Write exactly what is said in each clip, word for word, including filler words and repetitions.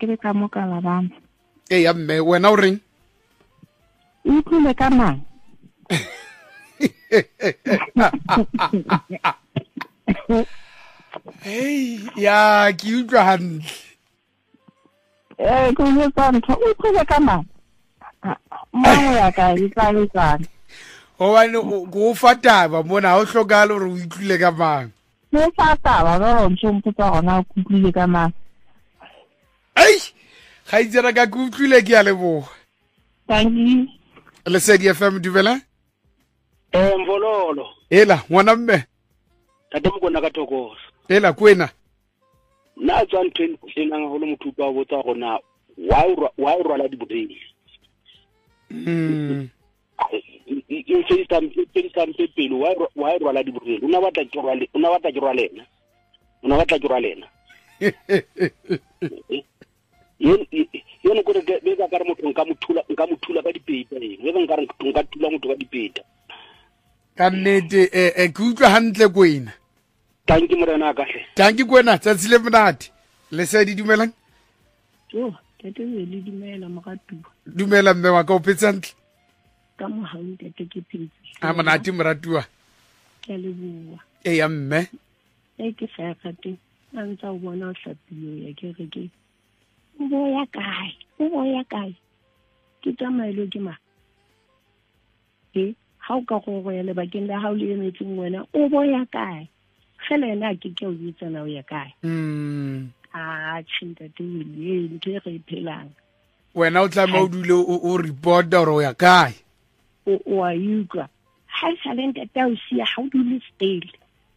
ke le ka mo ka la bana. e ya mme wena o reng O tlile ka mang? hey ya ke utlwa hantle Eh go le ka ntho o tlile ka mang? Mama ya ka e tla le tsana. hobane go fa taba mona ha o hlokale hore o itlile ka mang Ne sa taba ba ro ntse mpotsa gona o tlile ka mang. ai ga itsera ka ke utlwile ke ya leboga Thank you. Lesedi F M dumela Eh mvololo ela ngwana mme tate mo kona ka thokoso ela kwena na tswa ntwe tsenang go le mothupa wa botsa gona why why rwala di boteng mm e se sta mpeng sta mpepelo why why rwala di boteng una batla ke rwale una batla ke rwalena una batla ke rwalena yen yen ko re be ka re motho nka mothula nka mothula ka dipeta e be nka re nka tula motho ka dipeta ka nnete e ke utlwa hantle kwena tanki morena ka hle tanki kwena tsatsi le monate Lesedi dumelang Yo, tate le le dumela mogatu. dumela mme wa ka o phetse hantle Ka mo ha o tate ke phetse. a monate moratuwa Ke le bua. e ya mme E ke sa gate. A ntse o bona o hlapile ya ke re ke. O boya kae? O boya kae? Ke tsamaile ke ma. Eh, ha o ka go go ya le bakeng la ha o le emetseng wena, o boya kae? Fela ena ke ke o itse na o ya kae? mm Ah, chinta te le ntwe re phelang. wena o tla mo dule o report or o ya kae O o a yuka. Ha salente ta o sia ha o dule stale.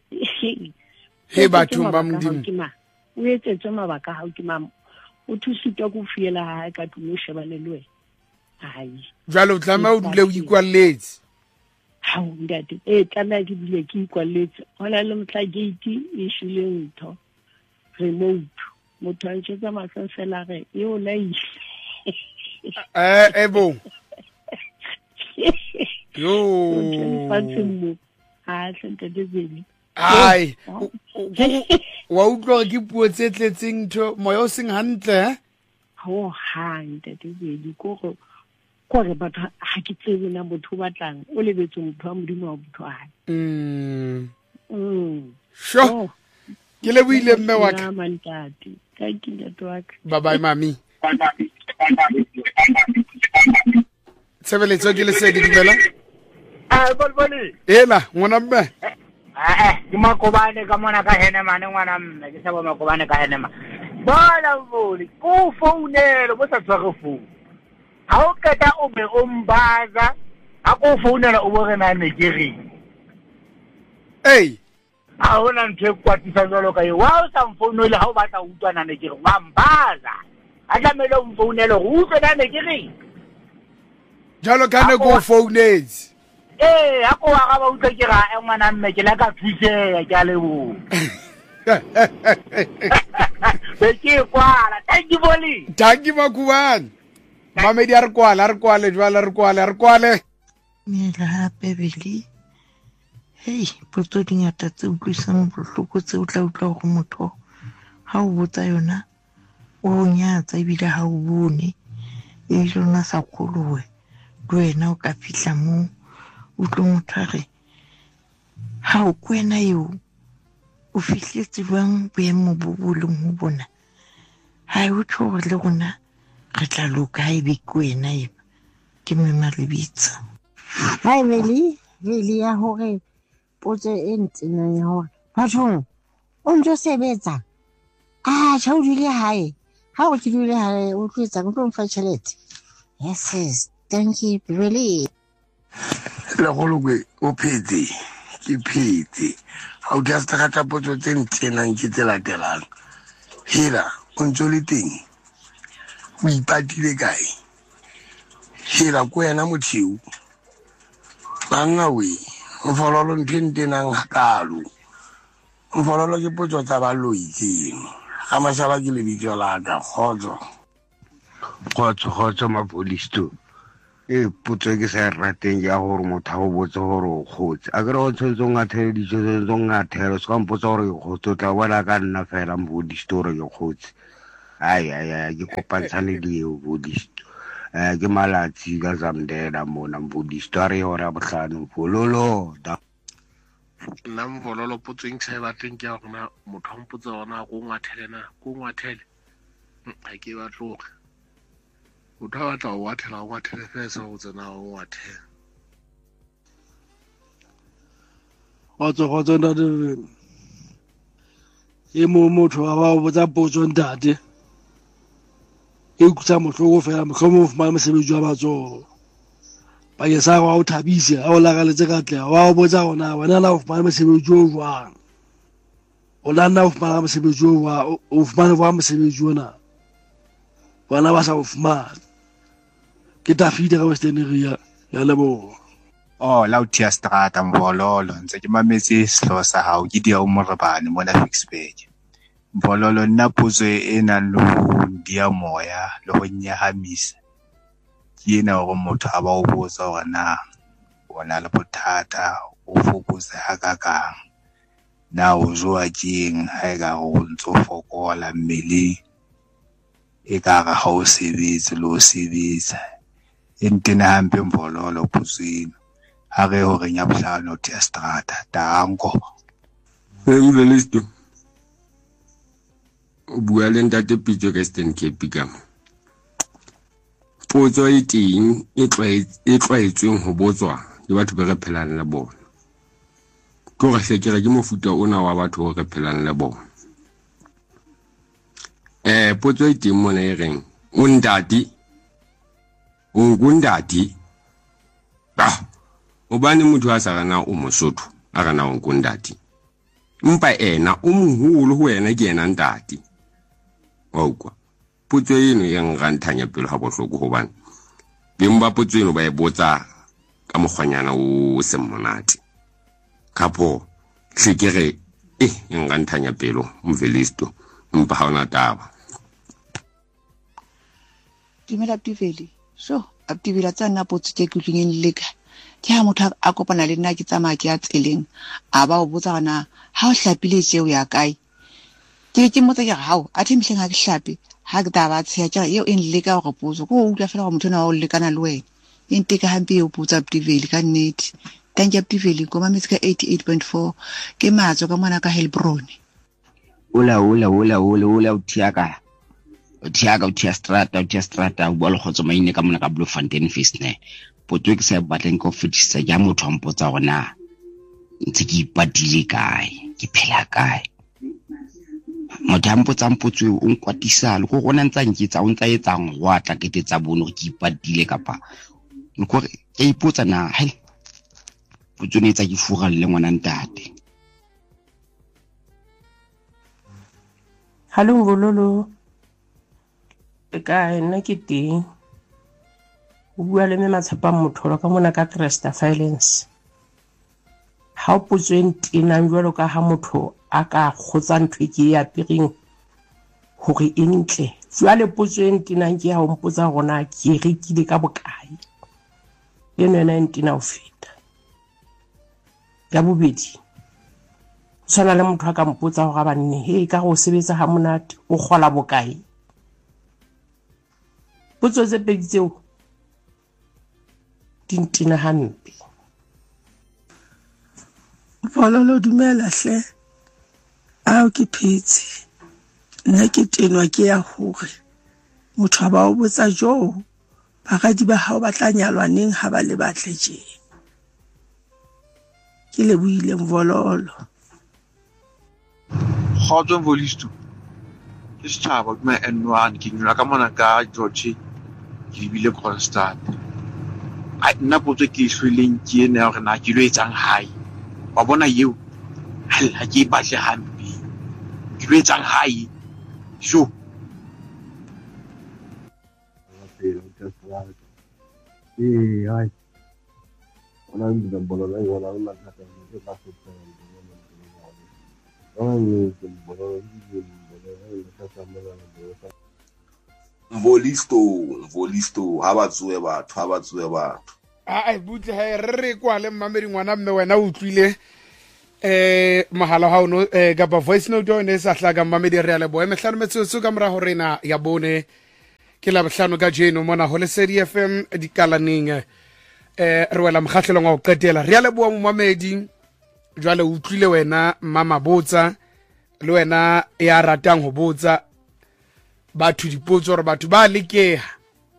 he batho ba modimo O etse tse mabaka ha o ke mama. O thusitwa go fiela ha ka tulo shebane le wena. Ai. jalo o tla mo dule o ikwalletse Ha o ndate e tla ke bile ke ikwalletse. Hona le motla gate e shile ntho. Remote. Motho a ntse matsa fela re e o la ile. eh e bo yo Fatsimmo. Ha sente de bele. ai wa utlwa ke puo tse tletseng ntho moya o seng hantle eh Ho hande de bele ko go ko re batho ha ke tsebe na motho batlang o lebetse motho wa modimo wa botho a. mm Mm. sho ke le buile mme wa ka Mantate. Ka ke ntate wa ka. bye bye mami Tshebeletso ke Lesedi dumela Ah bolboli ela ngwana mme eh ke makobane ka mona ka hene mane ngwana mme ke sa bo makobane ka hene ma bona boli ko founelo bo sa tswa go phone ha o keta o be o mbaza a ko founela o bo re na ne ke re ei a hona ntwe kwatisa jalo ka yo wa o sa mfounele ha o batla o utlwana ne ke re wa mbaza a tlamele o mfounele go utlwe na ne ke re jalo ka ne go founetse eh ha ko wa ga ba utlwe ke ra e ngwana mme ke la ka thuseya ke a lebo be ke kwala thank you boli tanki makubane mamedi a re kwala a re kwale jwale re kwale re kwale Mela hape beli. Hei, potso di ngata tse utlwisang bohloko tse o tla utlwa go motho ha o botsa yona o nyatsa ebile ha o bone e jona sa kholowe le wena o ka fihla mo o tlo motho a re ha o kwena yo o fihletse jwang boemo bo bo leng ho bona ha o tlo le gona re tla loka ha e be kwena e ke mema lebitsa. Hai Veli, Veli ya hore potso e ntseng ya hore bathong o ntse sebetsa. Ah, cha o dule hae. Ha o ke dule hae o tlo etsa o tlo mfa tšhelete. Yes, yes. Thank you Veli. La gologwe o phetse ke phetse ha o dia strata potso tse ntsenang ke tse latelang hela o ntse le teng o ipatile kae hela ko yena motheu banga we o fololo mphentenang hakalo o fololo ke potso tsa baloitseng a mashaba ke le bitso la ka khotso khotso khotso mapolisto e potso ke sa rateng ya gore motho a o botse gore o khotse a kere o tshwetse o ngathele dijo tse o ngathele se ka mpotsa gore go tla bona ka nna fela mapolisto gore ke khotse ai ai ai ke kopantsha le dio Mfolisto eh ke malatsi ka Zamdela mona Mfolisto a re ora bohlano Mfololo da nna Mfololo potseng sa ba teng ke a rona motho a mpotsa ona go ngwathele na go ngwathele ha ke ba tloga motho a batla go ngwathela go ngwathele fesa go tsena go ngwathela Otso gotso ntate e mo motho wa ba botsa potso ntate e kutsa mohloko fela mohlomong o fumana mosebetsi wa batso ba ke sa go thabisa a o lagaletse ka tle wa o botsa gona wena na o fumana mosebetsi o jwang o la nna o fumana mosebetsi o wa o fumana wa mosebetsi ona bona ba sa o fumana ke Tafita ka Western area ya lebo oh la utia strata Mfololo ntse ke mametse selo sa hao ke dia o morebane mona Fixburg Mfololo nna potso e na lo dia moya le go nyahamisa ke ena go motho a ba o botsa gore na bona le bothata o fokotse hakakang na o joa keng ha e ka go ntso fokola mmele e ka ga ha o sebetse le o sebetsa e ntena hampe Mfololo potseng ha re ho re nya bohlano tia strata tanko Mfolisto o bua le ntate Pitso ka Eastern Cape ka potso e teng e tlwaetsweng ho botswa ke batho ba re phelang le bona ke gore se ke re ke mofuta ona wa batho o re phelang le bona eh potso e teng mona e reng o ndati o ngundati ba o bane motho a sa rana o Mosotho a rana o ngundati mpa ena o moholo ho wena ke ena ndati wa ukwa potso eno e nganthanya pelo ha bohloko hobane beng ba potso eno ba e botsa ka mogwanyana o se monate kapo hlekere eh nganthanya pelo Mfolisto mpa ha ona taba Dumela Abdiveli so Abdivela tsana potso ke kutlweng le ka ke ha motho a kopana le nna ke tsamaya ke a tseleng a ba o botsa gona ha o hlapile tseo ya kae ke ke motse ke hao a themhleng ha ke hlape ha ke taba tsaya ke eo en le ka go potso go utlwa fela go motho na o lekana le wena e nteka hampe e botsa Abdiveli ka nnete thank you Abdiveli go mametsa ka eighty-eight point four ke matso ka mona ka Helbron ola ola ola ola ola o thiaka o thiaka o thia strata o thia strata o bua le khotso maine ka mona ka Bloemfontein Festne potso ke sa batleng go fetisa ja motho a mpotsa gona ntse ke ipatile kae ke phela kae motho a mpotsa mpotso o nkwatisa le go gona ntsa nketsa o ntsa etsang go atla kete tsa bono ke ipatile kapa nkore ke ipotsa na he potso ne tsa ke fuga le ngwana ntate Hallo Mfololo e ka nna ke teng o bua le me Matshepa Motholo ka mona ka Cresta Violence ha o potsweng tenang jwalo ka ha motho a ka khotsa ntwe ke ya pireng hore e ntle jwale potsweng tenang ke ha o mpotsa gona ke rekile ka bokae eno ena ntina o feta ya bobedi tsana le motho a ka mpotsa go ga banne he ka go sebetsa ha monate o gola bokae potso tse pedi tseo dintina hampe Mfololo dumela hle a o ke phetse nna ke tenwa ke ya hore motho ba o botsa jo bagadi ba hao ba tla nyalwa neng ha ba le batle je ke le buile Mfololo Khotso Mfolisto ke setšhaba ke ma N one ke nna ka mona ka George ke bile Constant a nna potso ke hlweleng ke ena gore na ke lo etsang hae wa bona yeo ha ke batle hampe ke lo etsang hae sho eh ai ona ndina bolo la yona la ka ka ke ba se tsaya Mfolisto Mfolisto ha ba tsoe batho ha ba tsoe batho a e butle ha re re kwa le mmamedi ngwana mme wena o tlwile eh mahala ha ono eh kapa voice note o ne sa hlaga mamedi re ale boe mehlano metsotso ka mora hore na ya bone ke la bohlano ka jeno mona ho Lesedi F M dikalaneng eh re wela mkgahlelo nga o qetela re ale boa momamedi jwale o utlwile wena mama botsa le wena ya ratang ho botsa batho dipotso re batho ba lekeha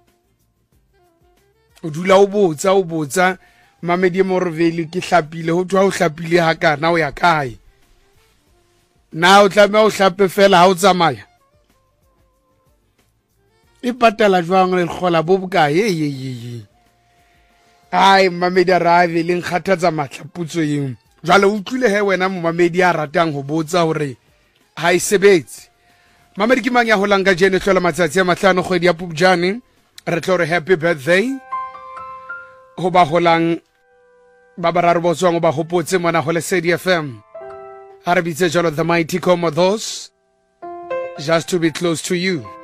o dula o botsa o botsa mamedi morveli ke hlapile ho tswa o hlapile ha kana o ya kae na o tlameha o hlape fela ha o tsamaya e patala jwang le khola bo boka ye ye ye ai mamedi arrive le nkgathatsa matla putso eng jwale o utlwile he wena mamedi a ratang ho botsa hore ha e sebetse mamedi ke mang ya holang ka jene hlola matsatsi a mahlano kgwedi ya Phupjane re tlo re happy birthday ho ba holang ba bararo bo tswang ba hopotse mona ho Lesedi F M ha re bitse jalo the mighty Commodores just to be close to you.